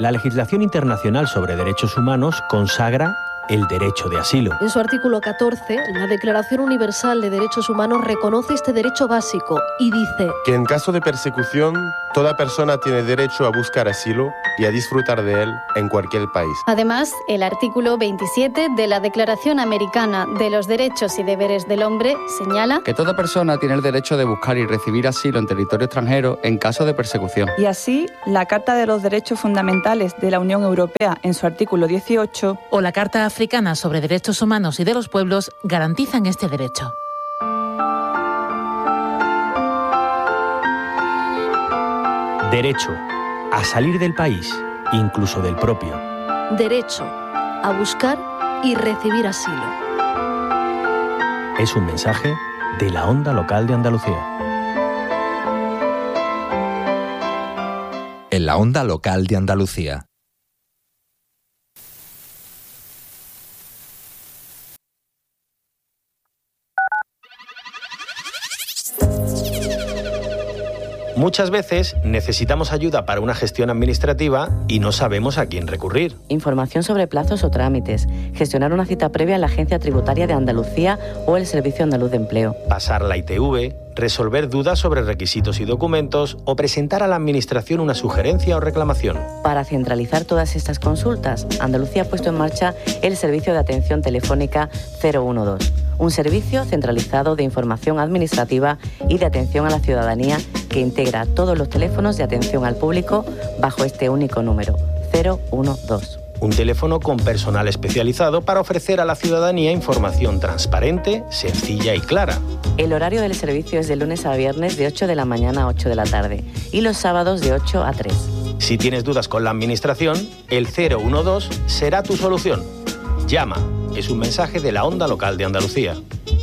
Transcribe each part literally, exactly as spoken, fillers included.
La legislación internacional sobre derechos humanos consagra el derecho de asilo. En su artículo catorce, la Declaración Universal de Derechos Humanos reconoce este derecho básico y dice que en caso de persecución, toda persona tiene derecho a buscar asilo y a disfrutar de él en cualquier país. Además, el artículo veintisiete de la Declaración Americana de los Derechos y Deberes del Hombre señala que toda persona tiene el derecho de buscar y recibir asilo en territorio extranjero en caso de persecución. Y así, la Carta de los Derechos Fundamentales de la Unión Europea, en su artículo dieciocho, o la Carta Africana sobre Derechos Humanos y de los Pueblos garantizan este derecho. Derecho a salir del país, incluso del propio. derecho a buscar y recibir asilo. Es un mensaje de la Onda Local de Andalucía. En la Onda Local de Andalucía. Muchas veces necesitamos ayuda para una gestión administrativa y no sabemos a quién recurrir. Información sobre plazos o trámites, gestionar una cita previa en la Agencia Tributaria de Andalucía o el Servicio Andaluz de Empleo. Pasar la I T V, resolver dudas sobre requisitos y documentos o presentar a la Administración una sugerencia o reclamación. Para centralizar todas estas consultas, Andalucía ha puesto en marcha el Servicio de Atención Telefónica cero uno dos, un servicio centralizado de información administrativa y de atención a la ciudadanía que integra todos los teléfonos de atención al público bajo este único número, cero uno dos. Un teléfono con personal especializado para ofrecer a la ciudadanía información transparente, sencilla y clara. El horario del servicio es de lunes a viernes de ocho de la mañana a ocho de la tarde y los sábados de ocho a tres. Si tienes dudas con la Administración, el cero uno dos será tu solución. Llama. Es un mensaje de la Onda Local de Andalucía.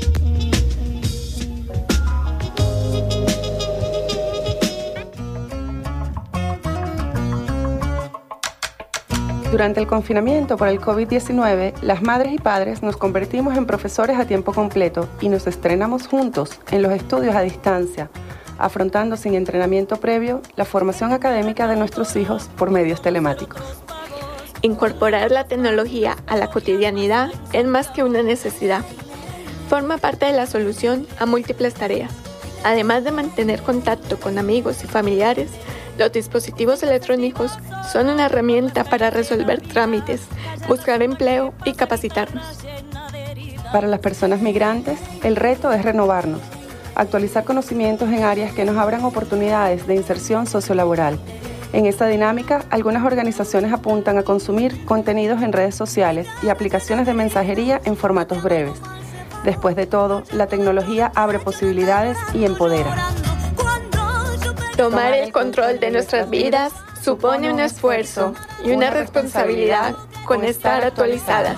Durante el confinamiento por el COVID diecinueve, las madres y padres nos convertimos en profesores a tiempo completo y nos estrenamos juntos en los estudios a distancia, afrontando sin entrenamiento previo la formación académica de nuestros hijos por medios telemáticos. Incorporar la tecnología a la cotidianidad es más que una necesidad. Forma parte de la solución a múltiples tareas. Además de mantener contacto con amigos y familiares, los dispositivos electrónicos son una herramienta para resolver trámites, buscar empleo y capacitarnos. Para las personas migrantes, el reto es renovarnos, actualizar conocimientos en áreas que nos abran oportunidades de inserción sociolaboral. En esta dinámica, algunas organizaciones apuntan a consumir contenidos en redes sociales y aplicaciones de mensajería en formatos breves. Después de todo, la tecnología abre posibilidades y empodera. Tomar el control de nuestras vidas supone un esfuerzo y una responsabilidad con estar actualizadas.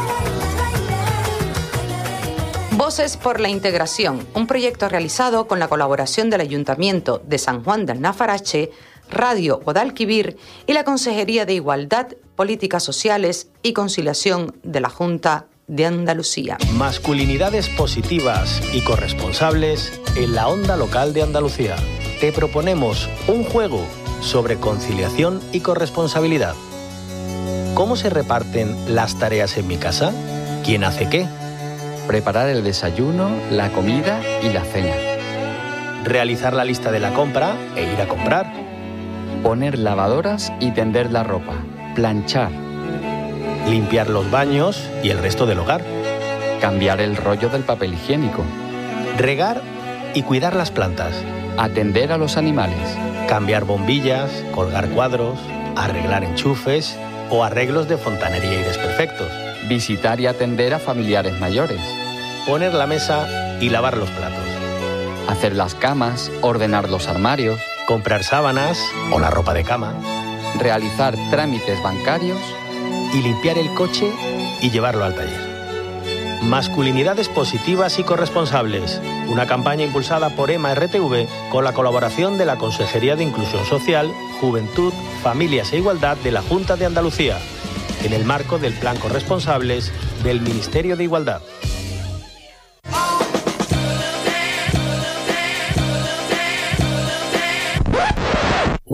Voces por la Integración, un proyecto realizado con la colaboración del Ayuntamiento de San Juan del Alfarache, Radio Guadalquivir y la Consejería de Igualdad, Políticas Sociales y Conciliación de la Junta de Andalucía. Masculinidades positivas y corresponsables en la Onda Local de Andalucía. Te proponemos un juego sobre conciliación y corresponsabilidad. ¿Cómo se reparten las tareas en mi casa? ¿Quién hace qué? Preparar el desayuno, la comida y la cena. Realizar la lista de la compra e ir a comprar. Poner lavadoras y tender la ropa. Planchar. Limpiar los baños y el resto del hogar. Cambiar el rollo del papel higiénico. Regar y cuidar las plantas. Atender a los animales. Cambiar bombillas, colgar cuadros, arreglar enchufes o arreglos de fontanería y desperfectos. Visitar y atender a familiares mayores. Poner la mesa y lavar los platos. Hacer las camas, ordenar los armarios. Comprar sábanas o la ropa de cama. Realizar trámites bancarios. Y limpiar el coche y llevarlo al taller. Masculinidades positivas y corresponsables. Una campaña impulsada por EMA R T V con la colaboración de la Consejería de Inclusión Social, Juventud, Familias e Igualdad de la Junta de Andalucía, en el marco del Plan Corresponsables del Ministerio de Igualdad.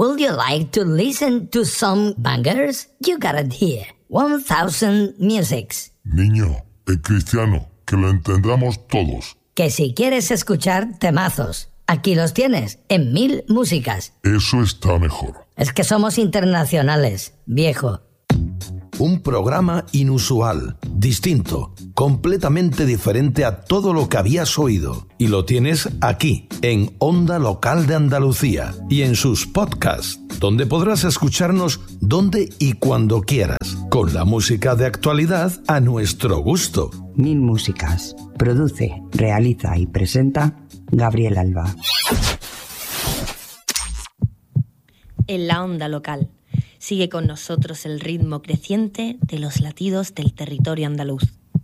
Would you like to listen to some bangers? You got it here. one thousand Musics. Niño, en cristiano, que lo entendamos todos. Que si quieres escuchar temazos, aquí los tienes, en Mil Músicas. Eso está mejor. Es que somos internacionales, viejo. Un programa inusual, distinto, completamente diferente a todo lo que habías oído. Y lo tienes aquí, en Onda Local de Andalucía y en sus podcasts, donde podrás escucharnos donde y cuando quieras, con la música de actualidad a nuestro gusto. Mil Músicas. Produce, realiza y presenta Gabriel Alba. En la Onda Local. Sigue con nosotros el ritmo creciente de los latidos del territorio andaluz.